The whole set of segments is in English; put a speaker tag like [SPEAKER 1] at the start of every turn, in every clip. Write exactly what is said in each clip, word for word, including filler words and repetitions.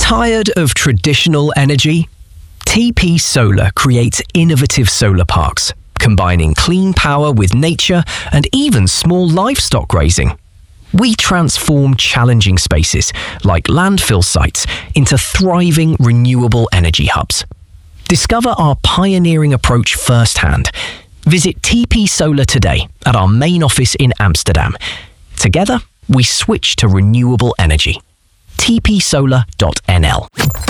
[SPEAKER 1] Tired of traditional energy? T P Solar creates innovative solar parks, combining clean power with nature and even small livestock grazing. We transform challenging spaces, like landfill sites, into thriving renewable energy hubs. Discover our pioneering approach firsthand. Visit T P Solar today at our main office in Amsterdam. Together, we switch to renewable energy. t p solar dot n l.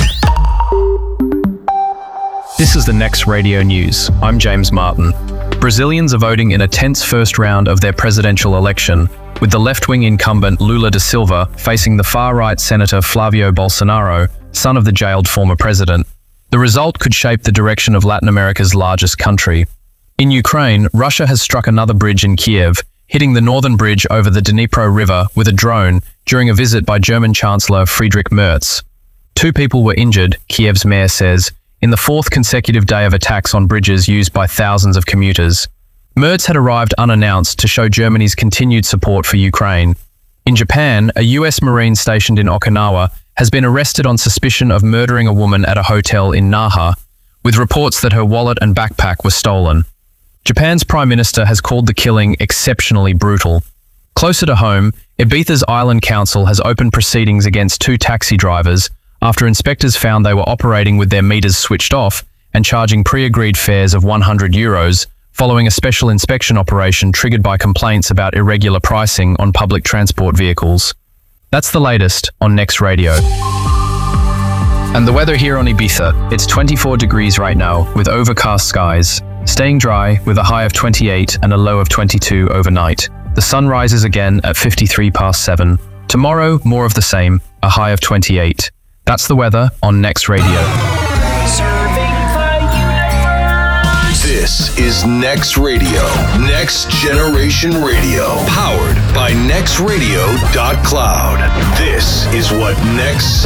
[SPEAKER 2] This is the Next Radio News. I'm James Martin. Brazilians are voting in a tense first round of their presidential election, with the left-wing incumbent Lula da Silva facing the far-right Senator Flavio Bolsonaro, son of the jailed former president. The result could shape the direction of Latin America's largest country. In Ukraine, Russia has struck another bridge in Kiev, hitting the northern bridge over the Dnipro River with a drone during a visit by German Chancellor Friedrich Merz. Two people were injured, Kiev's mayor says, in the fourth consecutive day of attacks on bridges used by thousands of commuters. Merz had arrived unannounced to show Germany's continued support for Ukraine. In Japan, a U S Marine stationed in Okinawa has been arrested on suspicion of murdering a woman at a hotel in Naha, with reports that her wallet and backpack were stolen. Japan's Prime Minister has called the killing exceptionally brutal. Closer to home, Ibiza's Island Council has opened proceedings against two taxi drivers after inspectors found they were operating with their meters switched off and charging pre-agreed fares of one hundred euros following a special inspection operation triggered by complaints about irregular pricing on public transport vehicles. That's the latest on Next Radio. And the weather here on Ibiza, it's twenty-four degrees right now with overcast skies, staying dry with a high of twenty-eight and a low of twenty-two overnight. The sun rises again at fifty-three past seven. Tomorrow, more of the same, a high of twenty-eight. That's the weather on Next Radio.
[SPEAKER 3] Serving the universe.
[SPEAKER 4] This is Next Radio, Next Generation Radio, powered by next radio dot cloud. This is what Next